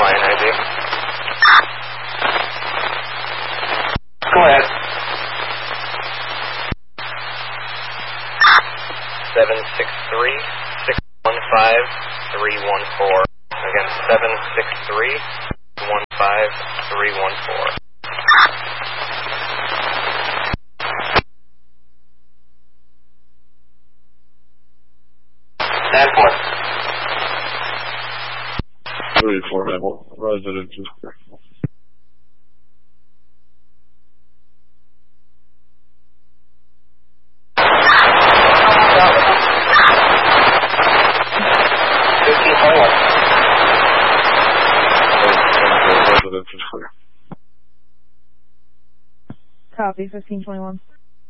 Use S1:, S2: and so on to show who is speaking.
S1: client ID. Go ahead. 763-615-314. Again, 763-15314. Airport.
S2: 34 residences.
S3: Copy, 1521.